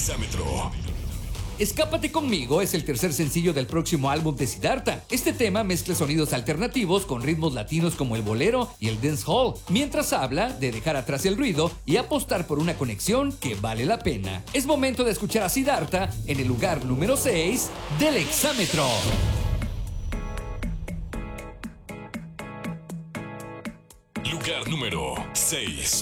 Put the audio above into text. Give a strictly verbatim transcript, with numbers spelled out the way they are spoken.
Exámetro. Escápate conmigo es el tercer sencillo del próximo álbum de Siddhartha. Este tema mezcla sonidos alternativos con ritmos latinos como el bolero y el dancehall, mientras habla de dejar atrás el ruido y apostar por una conexión que vale la pena. Es momento de escuchar a Siddhartha en el lugar número seis del Exámetro. Lugar número seis.